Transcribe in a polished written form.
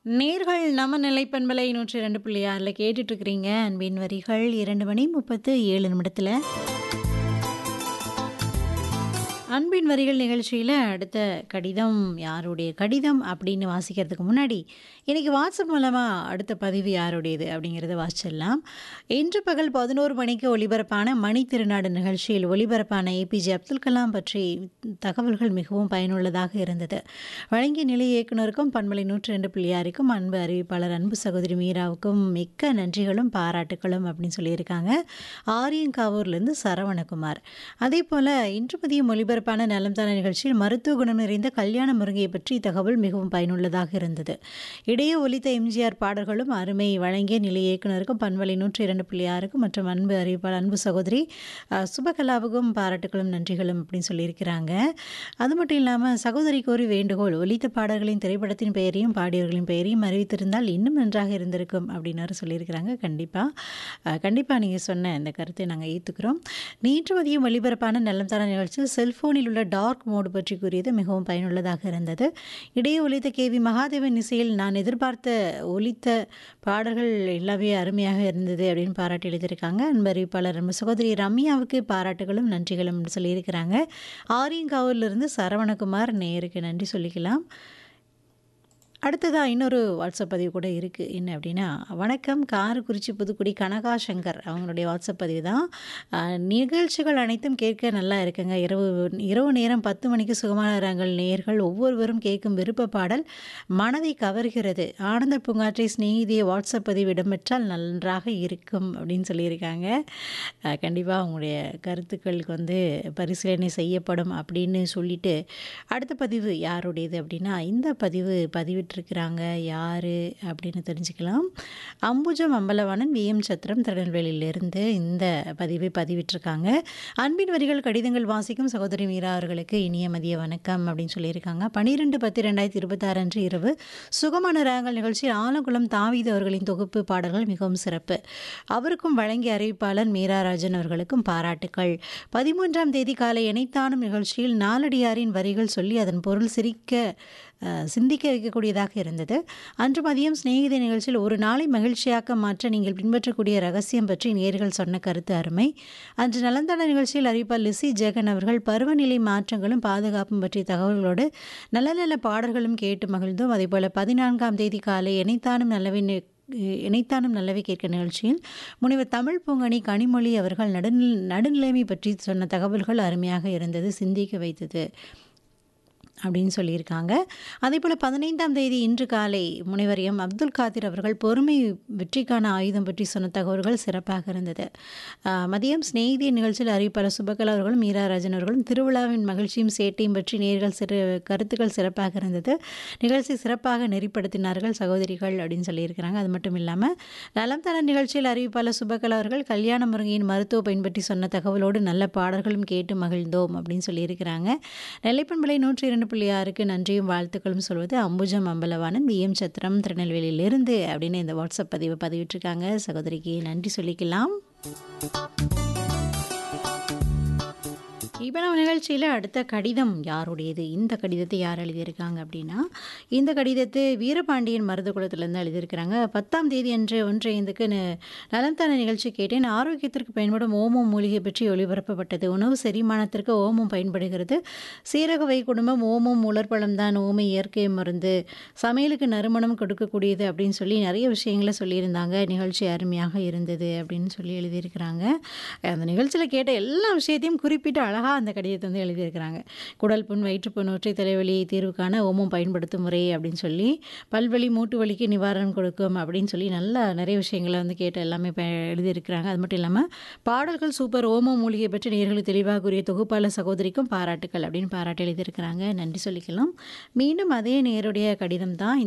நேர்கள் நம்ம நிலைப்பண்பலை 102.6ல கேட்டுட்டு இருக்கிறீங்க. அன்பின் வரிகள் 2 மணி 37 நிமிடத்துல. அன்பின் வரிகள் நிகழ்ச்சியில அடுத்த கடிதம் யாருடைய கடிதம் அப்படின்னு வாசிக்கிறதுக்கு முன்னாடி, இன்னைக்கு வாட்ஸ்அப் மூலமா அடுத்த பதிவு யாருடையது அப்படிங்கிறத வாசிச்சிடலாம். இன்று பகல் 11 மணிக்கு ஒலிபரப்பான மணி திருநாடு நிகழ்ச்சியில் ஒலிபரப்பான ஏபிஜே அப்துல் கலாம் பற்றி தகவல்கள் மிகவும் பயனுள்ளதாக இருந்தது. வழங்கிய நிலை இயக்குனருக்கும் பண்பலை 102.6க்கும் அன்பு அறிவிப்பாளர் அன்பு சகோதரி மீராவுக்கும் மிக்க நன்றிகளும் பாராட்டுகளும் அப்படின்னு சொல்லியிருக்காங்க. ஆரியங்காவூர்லேருந்து சரவணகுமார். அதே போல் இன்று மதியம் ஒலிபரப்பான நலம் தான நிகழ்ச்சியில் மருத்துவ குணம் நிறைந்த கல்யாண முருங்கையை பற்றி தகவல் மிகவும் பயனுள்ளதாக இருந்தது. இடையே ஒலித்த எம்ஜிஆர் பாடல்களும் அருமை. வழங்கிய நிலை இயக்குனருக்கும் பண்பலை 102.6க்கும் மற்றும் அன்பு அறிவிப்பாளர் அன்பு சகோதரி சுபகலாவுக்கும் பாராட்டுகளும் நன்றிகளும் அப்படின்னு சொல்லியிருக்கிறாங்க. அது மட்டும் இல்லாமல் சகோதரிக்கு ஒரு வேண்டுகோள், ஒலித்த பாடல்களின் திரைப்படத்தின் பெயரையும் பாடியவர்களின் பெயரையும் அறிவித்திருந்தால் இன்னும் நன்றாக இருந்திருக்கும் அப்படின்னு சொல்லியிருக்கிறாங்க. கண்டிப்பாக நீங்கள் சொன்ன இந்த கருத்தை நாங்கள் ஏற்றுக்கிறோம். நேற்று மதியம் ஒலிபரப்பான நலம் தான நிகழ்ச்சியில் செல்போனில் உள்ள டார்க் மோடு பற்றி கூறியது மிகவும் பயனுள்ளதாக இருந்தது. இடையே ஒலித்த கேவி மகாதேவன் இசையில் நான் எதிர்பார்த்த ஒலித்த பாடல்கள் எல்லாமே அருமையாக இருந்தது அப்படின்னு பாராட்டி எழுதியிருக்காங்க. அன்பு அறிவிப்பாளர் நம்ம சகோதரி ரம்யாவுக்கு பாராட்டுகளும் நன்றிகளும் சொல்லியிருக்கிறாங்க. ஆரியங்காவூர்லேருந்து சரவணகுமார் நேயருக்கு நன்றி சொல்லிக்கலாம். அடுத்ததாக இன்னொரு வாட்ஸ்அப் பதிவு கூட இருக்குது. என்ன அப்படின்னா, வணக்கம் காரக்குறிச்சி புதுக்குடி கனகா சங்கர் அவங்களுடைய வாட்ஸ்அப் பதிவு தான். நிகழ்ச்சிகள் அனைத்தும் கேட்க நல்லா இருக்குங்க. இரவு நேரம் 10 மணிக்கு சுகமான ராங்கள் நேயர்கள் ஒவ்வொருவரும் கேட்கும் விருப்ப பாடல் மனதை கவர்கிறது. ஆனந்த பூங்காற்றை சிநேகிதிய வாட்ஸ்அப் பதிவு இடம்பெற்றால் நன்றாக இருக்கும் அப்படின்னு சொல்லியிருக்காங்க. கண்டிப்பாக அவங்களுடைய கருத்துக்களுக்கு பரிசீலனை செய்யப்படும் அப்படின்னு சொல்லிட்டு, அடுத்த பதிவு யாருடையது அப்படின்னா, இந்த பதிவிட்டிருக்கிறாங்க யார் அப்படின்னு தெரிஞ்சுக்கலாம். அம்புஜம் அம்பலவாணன் விஎம் சத்திரம் திருநெல்வேலியிலிருந்து இந்த பதிவை பதிவிட்டிருக்காங்க. அன்பின் வரிகள் கடிதங்கள் வாசிக்கும் சகோதரி மீரா அவர்களுக்கு இனிய மதிய வணக்கம் அப்படின்னு சொல்லியிருக்காங்க. 12/10/2026 அன்று இரவு சுகமான ராகங்கள் நிகழ்ச்சியில் ஆலங்குளம் தாவீது அவர்களின் தொகுப்பு பாடல்கள் மிகவும் சிறப்பு. அவருக்கும் வழங்கிய அறிவிப்பாளர் மீராராஜன் அவர்களுக்கும் பாராட்டுக்கள். 13ஆம் தேதி காலை இணைத்தானும் நிகழ்ச்சியில் நாலடியாரின் வரிகள் சொல்லி அதன் பொருள் சிந்திக்க வைக்கக்கூடியதாக இருந்தது. அன்று மதியம் சிநேகித நிகழ்ச்சியில் ஒரு நாளை மகிழ்ச்சியாக்க மாற்ற நீங்கள் பின்பற்றக்கூடிய ரகசியம் பற்றி நேயர்கள் சொன்ன கருத்து அருமை. அன்று நலந்தான நிகழ்ச்சியில் அறிவிப்பாளர் லிசி ஜெகன் அவர்கள் பருவநிலை மாற்றங்களும் பாதுகாப்பும் பற்றிய தகவல்களோடு நல்ல நல்ல பாடல்களும் கேட்டு மகிழ்ந்தோம். அதேபோல் 14ஆம் தேதி காலை இணைத்தானும் நல்லவை கேட்க நிகழ்ச்சியில் முனைவர் தமிழ் பூங்கனி கனிமொழி அவர்கள் நடுநிலைமை பற்றி சொன்ன தகவல்கள் அருமையாக இருந்தது, சிந்திக்க வைத்தது அப்படின்னு சொல்லியிருக்காங்க. அதே போல் 15ஆம் தேதி இன்று காலை முனைவர் எம் அப்துல் காதிர் அவர்கள் பொறுமை வெற்றிக்கான ஆயுதம் பற்றி சொன்ன தகவல்கள் சிறப்பாக இருந்தது. மதியம் சிநேகிதிய நிகழ்ச்சியில் அறிவிப்பாளர் சுபகலா அவர்களும் மீராராஜன் அவர்களும் திருவிழாவின் மகிழ்ச்சியும் சேட்டையும் பற்றி நேர்கள் கருத்துக்கள் சிறப்பாக இருந்தது. நிகழ்ச்சி சிறப்பாக நெறிப்படுத்தினார்கள் சகோதரிகள் அப்படின்னு சொல்லியிருக்கிறாங்க. அது மட்டும் இல்லாமல் நலம் தர நிகழ்ச்சியில் அறிவிப்பாளர் சுபகலா அவர்கள் கல்யாண முருங்கையின் மருத்துவ பயன்பற்றி சொன்ன தகவலோடு நல்ல பாடல்களும் கேட்டு மகிழ்ந்தோம் அப்படின்னு சொல்லியிருக்கிறாங்க. நெல்லைப்பண்பலை 102.6க்கு நன்றியும் வாழ்த்துக்களும் சொல்வது அம்புஜம் அம்பலவாணன் விஎம் சத்திரம் திருநெல்வேலியிலிருந்து அப்படின்னு இந்த வாட்ஸ்அப் பதிவை பதிவிட்டிருக்காங்க. சகோதரிக்கு நன்றி சொல்லிக்கலாம். இப்போ நம்ம நிகழ்ச்சியில் அடுத்த கடிதம் யாருடையது, இந்த கடிதத்தை யார் எழுதியிருக்காங்க அப்படின்னா, இந்த கடிதத்தை வீரபாண்டியன் மருதகுளத்துலேருந்து எழுதியிருக்கிறாங்க. 10ஆம் தேதி அன்று 1:05க்கு நலந்தான நிகழ்ச்சி கேட்டேன். ஆரோக்கியத்திற்கு பயன்படும் ஓமம் மூலிகை பற்றி ஒளிபரப்பப்பட்டது. உணவு செரிமானத்திற்கு ஓமம் பயன்படுகிறது. சீரகவை குடும்பம் ஓமம் உலர்பழம் தான் ஓமை இயற்கை மருந்து, சமையலுக்கு நறுமணம் கொடுக்கக்கூடியது அப்படின்னு சொல்லி நிறைய விஷயங்களை சொல்லியிருந்தாங்க. நிகழ்ச்சி அருமையாக இருந்தது அப்படின்னு சொல்லி எழுதியிருக்கிறாங்க. அந்த நிகழ்ச்சியில் கேட்ட எல்லா விஷயத்தையும் குறிப்பிட்டு அழகாக அந்த கடிதத்தை எழுதியிருக்கிறாங்க. குடல் புண், வயிற்றுப்புண், ஒற்றை தலைவலி தீர்வுக்கான ஓமம் பயன்படுத்தும் முறை அப்படின்னு சொல்லி, பல்வலி மூட்டு வலிக்கு நிவாரணம் கொடுக்கும் அப்படின்னு சொல்லி நல்லா நிறைய விஷயங்களை கேட்டு எல்லாமே எழுதியிருக்கிறாங்க. அது மட்டும் இல்லாமல் பாடல்கள் சூப்பர், ஓமம் மூலிகை பற்றி நேயர்களுக்கு தெளிவாக கூறிய தொகுப்பாளர் சகோதரிக்கும் பாராட்டுக்கள் அப்படின்னு பாராட்டி எழுதியிருக்கிறாங்க. நன்றி சொல்லிக்கலாம். மீண்டும் அதே நேருடைய கடிதம் தான்.